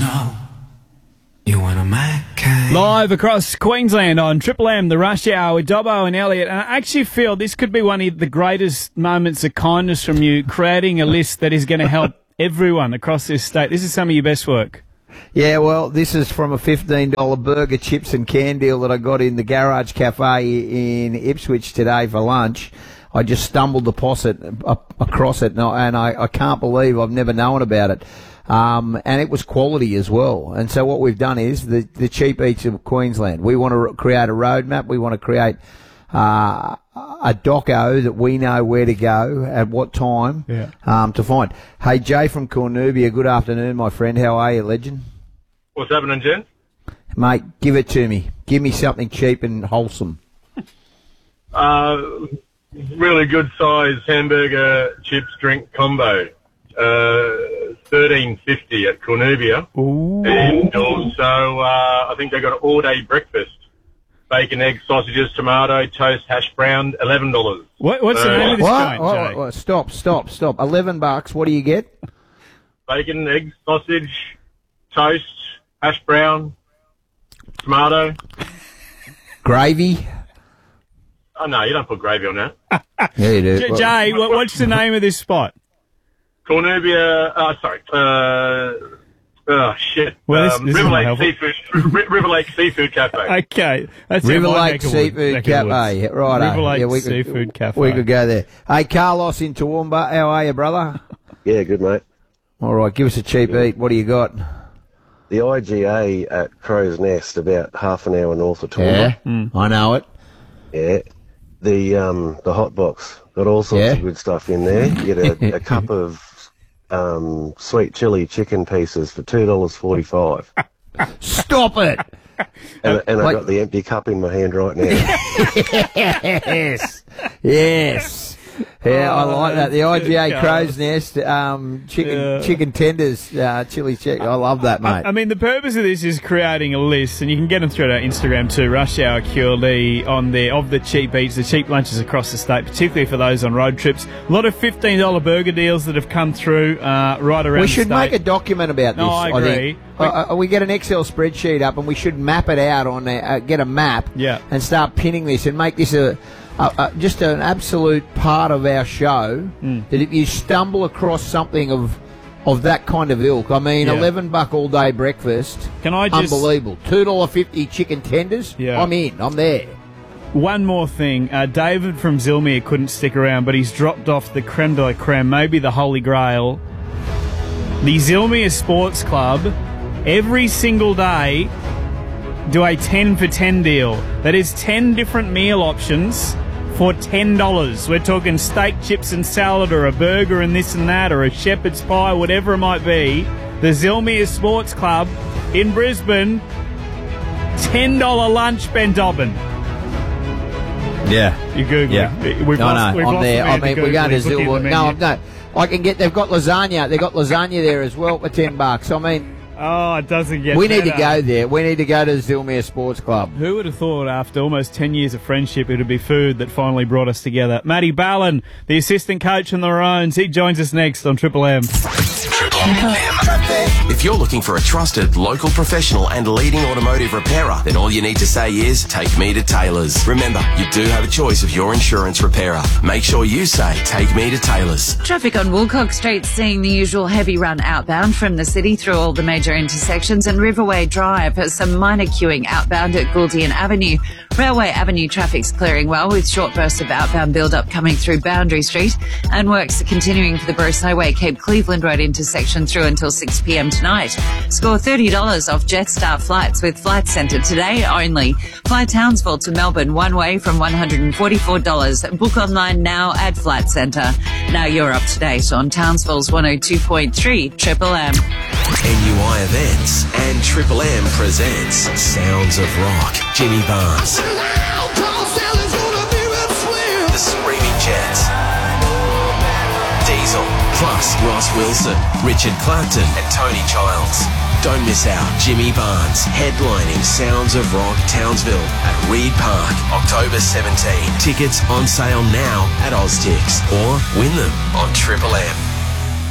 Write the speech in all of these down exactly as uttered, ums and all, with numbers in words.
know you want to make Live across Queensland on Triple M, the Rush Hour with Dobbo and Elliot. And I actually feel this could be one of the greatest moments of kindness from you, creating a list that is going to help everyone across this state. This is some of your best work. Yeah, well, this is from a fifteen dollar burger, chips and can deal that I got in the Garage Cafe in Ipswich today for lunch. I just stumbled across it, across it and, I, and I, I can't believe I've never known about it. Um, and it was quality as well. And so what we've done is the, the cheap eats of Queensland. We want to create a roadmap. We want to create uh, a doco that we know where to go at what time yeah. um, to find. Hey, Jay from Cornubia, good afternoon, my friend. How are you, legend? What's happening, Jen? Mate, give it to me. Give me something cheap and wholesome. Uh, really good size hamburger chips drink combo. Uh, thirteen fifty at Cornubia. Ooh. And also, uh, I think they got an all-day breakfast. Bacon, eggs, sausages, tomato, toast, hash brown, eleven dollars. What, what's uh, the name of this What? joint, What? Jay? What? Stop, stop, stop. Eleven bucks. What do you get? Bacon, eggs, sausage, toast, hash brown, tomato. Gravy. Oh, no, you don't put gravy on that. Yeah, you do. J- Jay, what, what's the name of this spot? Cornubia, uh, sorry, uh, oh, shit. Well, this- um, this is River not Lake helpful. Seafood, R- River Lake Seafood Cafe. Okay. That's River in my Lake neck of wood- Seafood neck of Cafe. woods. Right. River Lake yeah, we could, Seafood Cafe. We could go there. Hey, Carlos in Toowoomba. How are you, brother? Yeah, good, mate. All right, give us a cheap eat. What do you got? The I G A at Crow's Nest, about half an hour north of Toowoomba. Yeah, I know it. Yeah. The um the hot box got all sorts Yeah. of good stuff in there. You get a, a cup of um sweet chili chicken pieces for two dollars forty five. Stop it! And, and I Like- got the empty cup in my hand right now. Yes, yes. Yeah, I Oh, like that. The I G A good Crow's Nest, um, chicken Yeah. chicken tenders, uh, chili chicken. I love that, mate. I mean, the purpose of this is creating a list, and you can get them through our Instagram too, Rush Hour Q L D, on there, of the cheap eats, the cheap lunches across the state, particularly for those on road trips. A lot of fifteen dollar burger deals that have come through uh, right around We the should state. make a document about this. No, I think. agree. Uh, uh, we get an Excel spreadsheet up, and we should map it out on a, uh, get a map, Yeah. and start pinning this, and make this a, a, a just an absolute part of our show. Mm. That if you stumble across something of of that kind of ilk, I mean, Yeah. eleven buck all day breakfast, Can I just... unbelievable. Two dollar fifty chicken tenders. Yeah. I'm in. I'm there. One more thing. Uh, David from Zilmere couldn't stick around, but he's dropped off the creme de la creme, maybe the holy grail. The Zilmere Sports Club, every single day, do a ten for ten deal. That is ten different meal options for ten dollars. We're talking steak, chips and salad, or a burger and this and that, or a shepherd's pie, whatever it might be. The Zilmere Sports Club in Brisbane, ten dollar lunch, Ben Dobbin. Yeah. You Google Yeah. it. We've No, lost, no, we've I'm lost there. the I man mean, to we're going to Google. He's looking Zilwood. at No, the no. I can get. They've got lasagna. They've got lasagna there as well for ten bucks. I mean, Oh, it doesn't get we need to better. go there. We need to go to the Zilmere Sports Club. Who would have thought after almost ten years of friendship it would be food that finally brought us together? Matty Ballin, the assistant coach in the Maroons, he joins us next on Triple M. Triple M. If you're looking for a trusted local professional and leading automotive repairer, then all you need to say is, take me to Taylor's. Remember, you do have a choice of your insurance repairer. Make sure you say, take me to Taylor's. Traffic on Woolcock Street seeing the usual heavy run outbound from the city through all the major intersections, and Riverway Drive has some minor queuing outbound at Gouldian Avenue. Railway Avenue traffic's clearing well with short bursts of outbound build-up coming through Boundary Street, and works are continuing for the Bruce Highway Cape Cleveland Road intersection through until six p m tonight. Score thirty dollars off Jetstar flights with Flight Centre today only. Fly Townsville to Melbourne one way from one hundred forty-four dollars. Book online now at Flight Centre. Now you're up to date on Townsville's one oh two point three Triple M. N U I Events and Triple M presents Sounds of Rock. Jimmy Barnes. The Screaming Jets. Diesel. Plus Ross Wilson, Richard Clapton and Tony Childs. Don't miss out. Jimmy Barnes headlining Sounds of Rock Townsville at Reed Park, October seventeenth. Tickets on sale now at Oztix or win them on Triple M.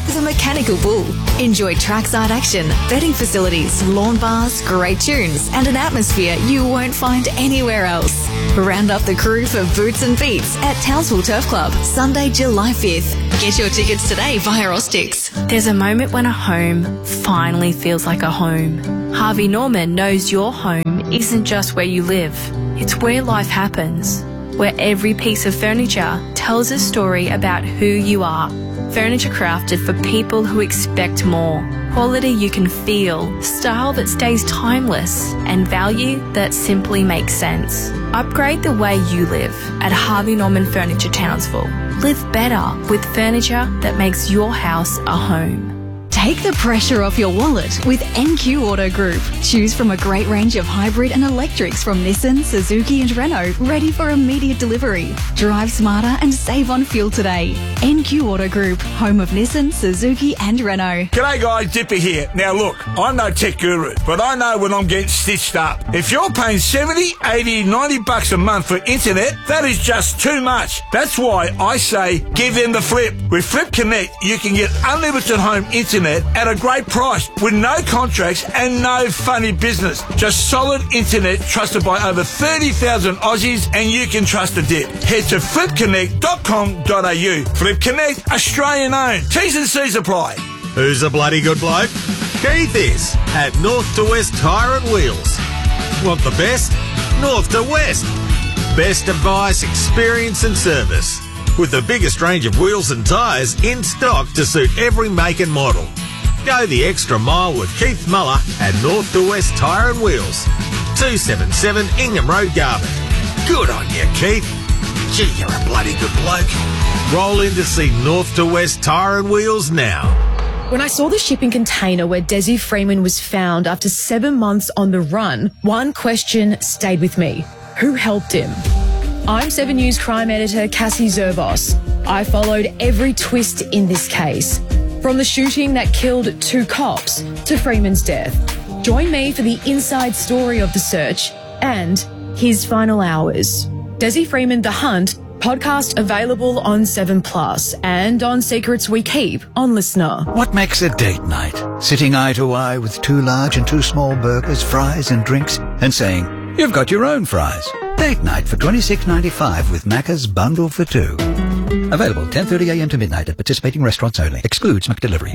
the Mechanical Bull. Enjoy trackside action, betting facilities, lawn bars, great tunes, and an atmosphere you won't find anywhere else. Round up the crew for Boots and Beats at Townsville Turf Club, Sunday, July fifth. Get your tickets today via Austix. There's a moment when a home finally feels like a home. Harvey Norman knows your home isn't just where you live. It's where life happens, where every piece of furniture tells a story about who you are. Furniture crafted for people who expect more. Quality you can feel, style that stays timeless, and value that simply makes sense. Upgrade the way you live at Harvey Norman Furniture Townsville. Live better with furniture that makes your house a home. Take the pressure off your wallet with N Q Auto Group. Choose from a great range of hybrid and electrics from Nissan, Suzuki and Renault, ready for immediate delivery. Drive smarter and save on fuel today. N Q Auto Group, home of Nissan, Suzuki and Renault. G'day guys, Dipper here. Now look, I'm no tech guru, but I know when I'm getting stitched up. If you're paying seventy, eighty, ninety bucks a month for internet, that is just too much. That's why I say give them the flip. With Flip Connect, you can get unlimited home internet at a great price with no contracts and no funny business. Just solid internet trusted by over thirty thousand Aussies, and you can trust a dip. Head to flip connect dot com dot a u. Flip Connect, Australian owned. T's and C's apply. Who's a bloody good bloke? Keith is at North to West Tyre and Wheels. Want the best? North to West. Best advice, experience and service. With the biggest range of wheels and tyres in stock to suit every make and model. Go the extra mile with Keith Muller at North to West Tyre and Wheels. two seventy-seven Ingham Road, Garvin. Good on you, Keith. Gee, you're a bloody good bloke. Roll in to see North to West Tyre and Wheels now. When I saw the shipping container where Desi Freeman was found after seven months on the run, one question stayed with me. Who helped him? I'm seven News crime editor Cassie Zerbos. I followed every twist in this case, from the shooting that killed two cops to Freeman's death. Join me for the inside story of the search and his final hours. Desi Freeman, The Hunt, podcast available on seven plus and on Secrets We Keep on Listener. What makes a date night? Sitting eye to eye with two large and two small burgers, fries and drinks, and saying, you've got your own fries. Date night for twenty-six ninety-five with Macca's bundle for two. Available ten thirty a m to midnight at participating restaurants only. Excludes McDelivery.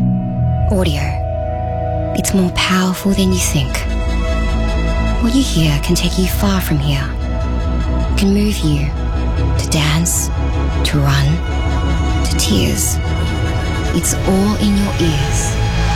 Audio. It's more powerful than you think. What you hear can take you far from here. Can move you to dance, to run, to tears. It's all in your ears.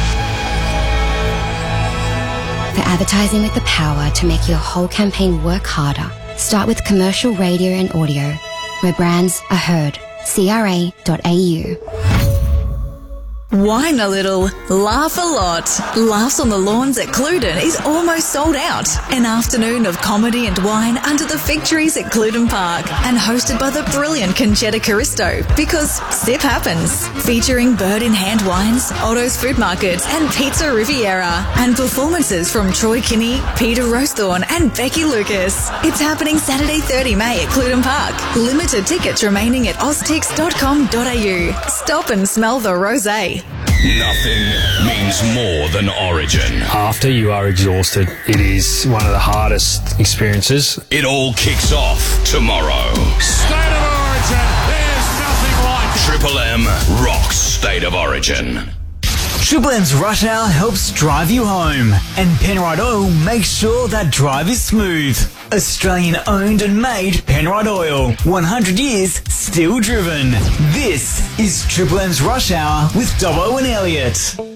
For advertising with the power to make your whole campaign work harder, start with commercial radio and audio, where brands are heard. C R A dot A U. Whine a little, laugh a lot. Laughs on the Lawns at Cluden is almost sold out. An afternoon of comedy and wine under the fig trees at Cluden Park, and hosted by the brilliant Conchetta Caristo, because sip happens. Featuring bird in hand wines, Otto's Food Market and Pizza Riviera, and performances from Troy Kinney, Peter Rosethorn and Becky Lucas. It's happening Saturday thirtieth of May at Cluden Park. Limited tickets remaining at austix dot com dot a u. Stop and smell the rosé. Nothing means more than Origin. After you are exhausted, it is one of the hardest experiences. It all kicks off tomorrow. State of Origin, there's nothing like it. Triple M rocks State of Origin. Triple M's Rush Hour helps drive you home, and Penrite Oil makes sure that drive is smooth. Australian owned and made Penrite Oil. one hundred years still driven. This is Triple M's Rush Hour with Dobbo and Elliott.